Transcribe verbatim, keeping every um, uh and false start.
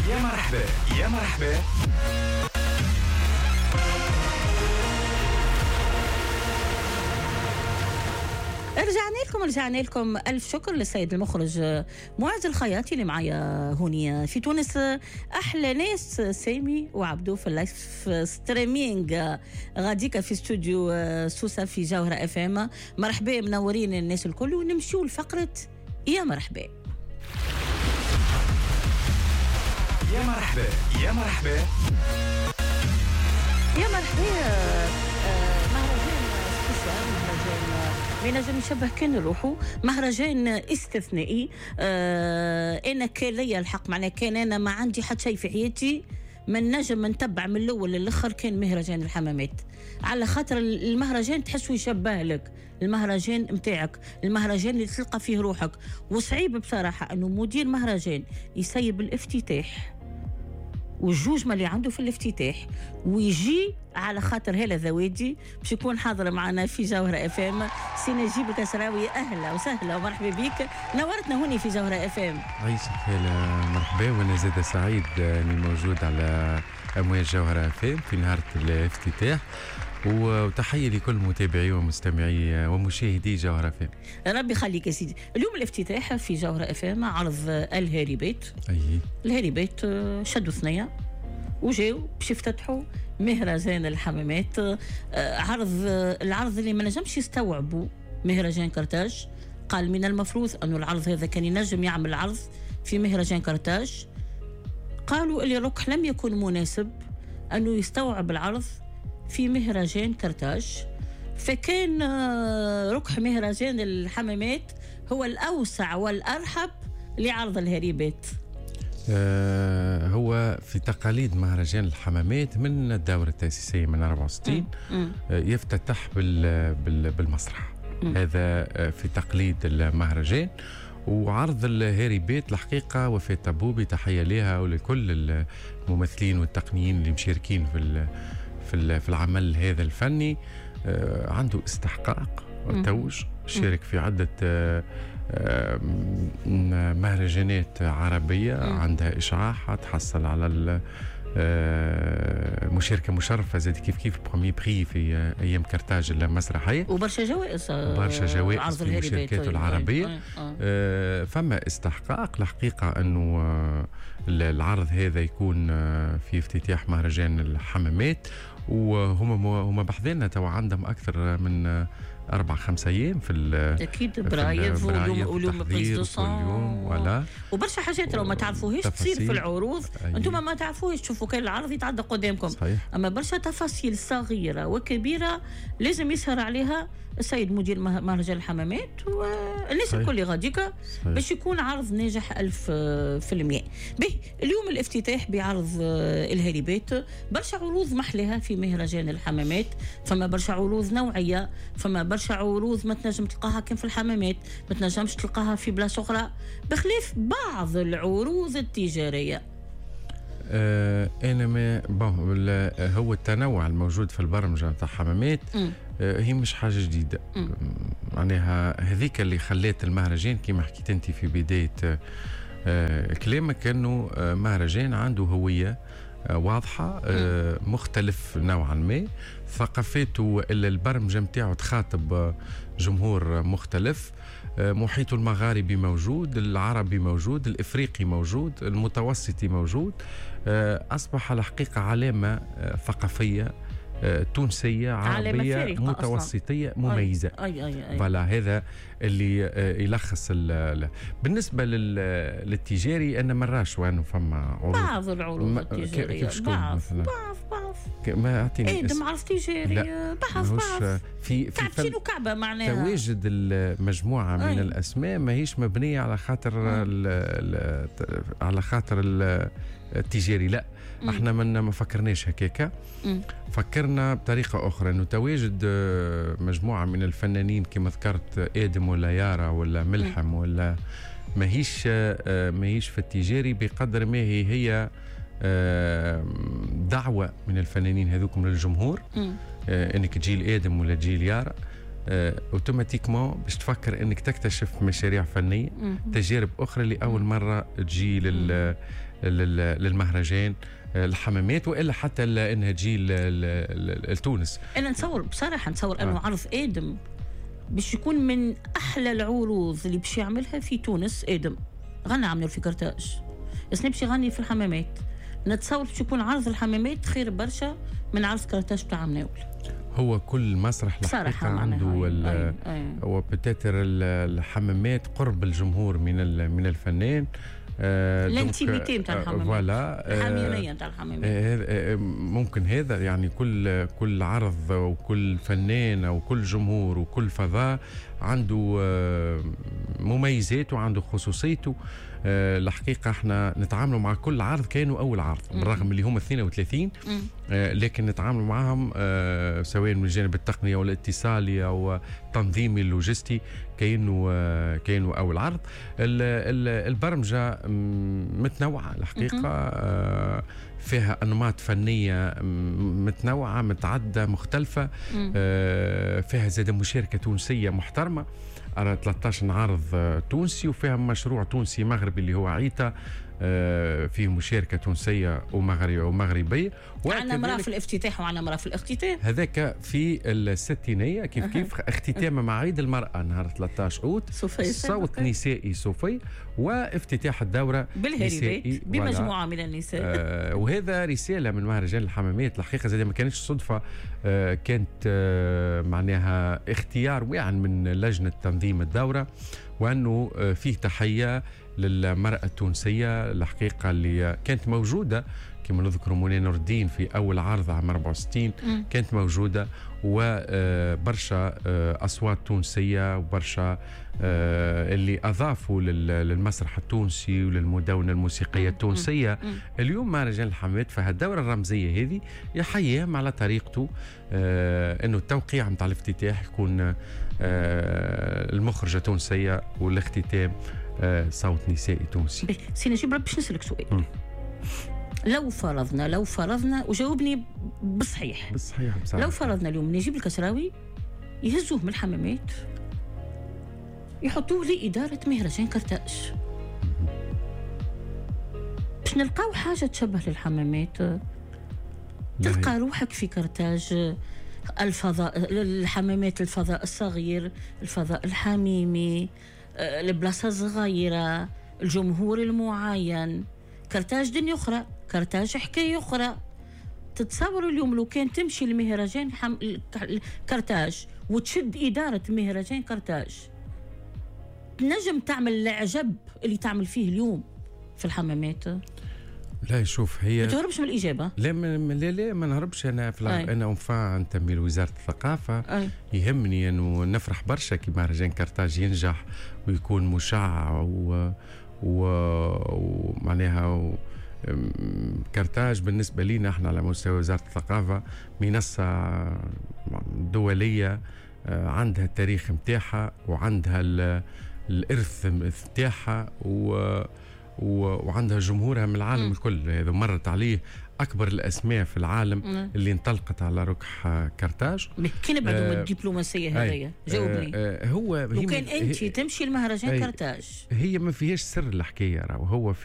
يا مرحبا يا مرحبا. رجعنا لكم رجعنا لكم ألف شكر للسيد المخرج معز الخياطي اللي معايا هوني في تونس. أحلى ناس سامي وعبدو في اللايف ستريمينج غاديكا في استوديو سوسة في جوهرة اف ام. مرحبا منورين الناس الكل، ونمشيو لفقرة يا مرحبا يا مرحبا يا مرحبا يا مرحبا. مهرجان سبيسيال، مهرجان بينجم يشبه كان روحه، مهرجان استثنائي. آه انا كان ليا الحق، معناها كان انا ما عندي حتى شيء في حياتي من نجم نتبع من الاول للاخر كان مهرجان الحمامات، على خاطر المهرجان تحسه يشبه لك، المهرجان متاعك، المهرجان اللي تلقى فيه روحك. وصعيب بصراحه انه مدير مهرجان يسيب الافتتاح والجوجمة اللي عنده في الافتتاح ويجي على خاطر هلا ذوادي باش يكون حاضر معنا في جوهرة اف ام. سي نجيب الكسراوي، اهلا وسهلا ومرحبا بك، نورتنا هوني في جوهرة اف ام. عايشك هلا مرحبا، وانا زاد سعيد اني موجود على امواج جوهرة اف ام في نهار الافتتاح، وتحية لكل متابعي ومستمعي ومشاهدي جوهرة اف ام. ربي يخليك يا سيدي. اليوم الافتتاح في جوهرة اف ام عرض الهاري بيت. اي الهاري بيت شدوا ثنية وجاو باش يفتتحوا مهرجان الحمامات. عرض العرض اللي ما نجمش يستوعبوا مهرجان كرتاج. قال من المفروض انه العرض هذا كان ينجم يعمل عرض في مهرجان كرتاج. قالوا اللي ركح لم يكن مناسب انه يستوعب العرض في مهرجان كرتاج، فكان ركح مهرجان الحمامات هو الأوسع والأرحب لعرض الهريبات. آه هو في تقاليد مهرجان الحمامات من الدورة التأسيسية من أربعة وستين آه يفتتح بال بال بالمسرح. م. هذا آه في تقليد المهرجان. وعرض الهاري بيت الحقيقة وفاة تبوبي، تحية لها ولكل الممثلين والتقنيين اللي مشاركين في في في العمل هذا الفني. آه عنده استحقاق وتوج، شارك في عدة آه آه مهرجانات عربية، مم. عندها إشعاع، تحصل على مشاركة مشرفة زاد كيف كيف برومي بري في أيام كرتاج المسرحية، وبرشا جوائز برشا جوائز في مشاركاته العربية. آه. آه فما استحقاق الحقيقة أنه آه العرض هذا يكون آه في افتتاح مهرجان الحمامات. وهم هم بحذنا توا عندهم أكثر من آه أربع خمس أيام في أكيد برايف واليوم بريز ولا وبرشا حاجات لو ما تعرفوهاش تصير في العروض. أيه. أنتم ما تعرفوهاش، تشوفوا كان العرض يتعدى قدامكم. صحيح. أما برشا تفاصيل صغيرة وكبيرة لازم يسهر عليها السيد مدير مهرجان الحمامات والناس الكل غاديكا باش يكون عرض ناجح ألف في المئة. به اليوم الافتتاح بعرض الهريبات، برشا عروض محلها في مهرجان الحمامات. فما برشا عروض نوعية، فما برشا عروض ما تنجم تلقاها كان في الحمامات، ما تنجمش تلقاها في بلاصة أخرى، بخلاف بعض العروض التجارية. آه أنا ما هو التنوع الموجود في البرمجة تاع حمامات آه هي مش حاجة جديدة. معناها هذيك اللي خلات المهرجان كما حكيت أنت في بداية آه كلامك أنه آه مهرجان عنده هوية آه واضحة، آه مختلف نوعا ما، ثقافته إلا البرمجة متاعه تخاطب جمهور مختلف، محيطه المغاربي موجود، العربي موجود، الإفريقي موجود، المتوسطي موجود. أصبح الحقيقة علامة ثقافية تونسية عربية متوسطية أصلاً. مميزة. أي أي أي. فلا هذا اللي يلخص بالنسبة للتجاري. أنا مراش وأنه فما عروض، بعض العروض التجارية، بعض بعض بعض ما أعطيني إيه دم عرض تجاري، بعض بعض في في كعبة معناها تواجد المجموعة من أي. الأسماء ما هيش مبنية على خاطر ال ال على خاطر التجاري، لا م. احنا من ما فكرناش هكاكا، فكرنا بطريقة أخرى أنه تواجد مجموعة من الفنانين كما ذكرت آدم ولا يارا ولا ملحم م. ولا ما هيش ما هيش في التجاري بقدر ما هي هي دعوة من الفنانين هذوكم للجمهور، انك تجي لآدم ولا تجي ليارا آه، اوتوماتيكمون باش تفكر انك تكتشف مشاريع فنيه، تجارب اخرى لاول مره تجي لل لل- للمهرجان آه، الحمامات، والا حتى ل- انها تجي ل- ل- لتونس. انا نتصور بصراحه نتصور انه عرض ادم باش يكون من احلى العروض اللي باش يعملها في تونس. ادم غنى عملوا في كرتاج، بس نمشي غني في الحمامات. نتصور باش يكون عرض الحمامات خير برشا من عرض كرتاج بتاع مناول. هو كل مسرح بصراحة الحقيقه معناها عنده أي- ال- أي- أي. هو بتاتر الحمامات قرب الجمهور من ال- من الفنان. آه، الانتيميتي دونك، نتاع آه، الحمامات، فوالا آه، الحميميه نتاع الحمامات. آه، آه، ممكن هذا يعني كل كل عرض وكل فنان او كل جمهور وكل فضاء عنده آه، مميزاته وعنده خصوصيته. آه، الحقيقه احنا نتعاملوا مع كل عرض كانوا اول عرض بالرغم اللي هم اثنين وثلاثين، آه، لكن نتعاملوا معهم آه، سواء من الجانب التقني او الاتصالي او التنظيمي اللوجستي كانوا آه، كانوا اول عرض. ال- ال- البرمجه مم، متنوعه الحقيقه، آه، فيها انماط فنيه مم، متنوعه متعدده مختلفه، آه، فيها زاد مشاركه تونسيه محترمه. أرى ثلاثة عشر عرض آه، تونسي، وفيها مشروع تونسي مغربي اللي هو عيتا، آه، فيه مشاركة تونسية ومغربية ومغربية. عندنا مراه في الافتتاح وعندنا مراه في الاختتام. هذاك في الستينية كيف كيف اختتام مع عيد المرأة نهار ثلاثة عشر أوت، صوفي صوت سابقة. نسائي صوفي، وافتتاح الدورة بالهريبات نسائي. بمجموعه من النساء. آه وهذا رسالة من مهرجان الحمامات الحقيقة، زي ما كانتش صدفة، آه كانت آه معناها اختيار واعٍ من لجنة تنظيم الدورة، وأنه آه فيه تحية للمرأة التونسية الحقيقة اللي كانت موجودة كما نذكر منى نور الدين في أول عرض عام أربعة وستين كانت موجودة، وبرشا أصوات تونسية وبرشا اللي أضافوا للمسرح التونسي وللمدونة الموسيقية التونسية. اليوم مهرجان الحمامات في هالدورة الرمزية هذه يحييهم على طريقته، أنه التوقيع متاع الافتتاح يكون المخرجة تونسية والاختتام صوت نسائي تونسي. سي نجيب رب باش نسألك سؤال. م. لو فرضنا لو فرضنا وجاوبني بصحيح بصحيح بصحيح لو فرضنا اليوم نجيب الكسراوي يهزوه من الحمامات يحطوه لإدارة مهرجان كرتاج، باش نلقاو حاجة تشبه للحمامات؟ تلقى روحك في كرتاج الفضاء، الحمامات الفضاء الصغير، الفضاء الحميمي، البلاصة الصغيرة، الجمهور المعين. كرتاج دنيا أخرى، كرتاج حكاية أخرى. تتصوروا اليوم لو كان تمشي لمهرجان حم... كرتاج وتشد إدارة مهرجان كرتاج، تنجم تعمل العجب اللي تعمل فيه اليوم في الحمامات؟ لا شوف، هي ما تهربش من الإجابة. لا من... لا لا ما نهربش. أنا في الع... أنا أنفع نتمي لوزارة الثقافة. أي. يهمني أنه نفرح برشا كي مهرجان كرتاج ينجح ويكون مشع و ومعناها و... كرتاج بالنسبة لنا احنا على مستوى وزارة الثقافة منصة دولية عندها التاريخ متاعها وعندها الإرث متاعها و... وعندها جمهورها من العالم م. الكل. هذا مرت عليه أكبر الأسماء في العالم م. اللي انطلقت على ركح كرتاج. كي نبعدوا من الدبلوماسية هذيا؟ جاوبني. آه هو لو كان أنت تمشي المهرجان كرتاج، هي ما فيهاش سر الحكاية، راهو هو